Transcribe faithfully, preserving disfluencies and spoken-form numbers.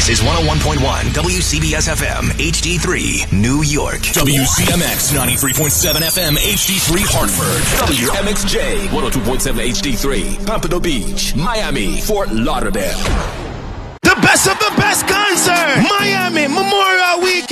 This is one oh one point one W C B S F M H D three, New York. W C M X ninety-three point seven F M H D three, Hartford. W M X J one oh two point seven H D three, Pompano Beach, Miami, Fort Lauderdale. The best of the best concert, Miami Memorial Weekend.